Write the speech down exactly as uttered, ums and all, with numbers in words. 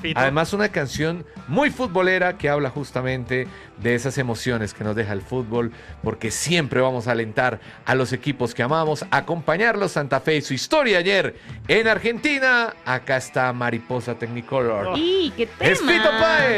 Fito. Además, una canción muy futbolera que habla justamente de esas emociones que nos deja el fútbol, porque siempre vamos a alentar a los equipos que amamos, acompañarlos. Santa Fe y su historia ayer en Argentina. Acá está Mariposa Technicolor. ¡Y qué tema! ¡Es Fito Páez!